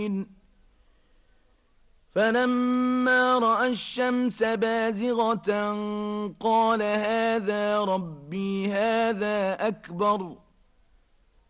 فلما رأى الشمس بازغة قال هذا ربي هذا أكبر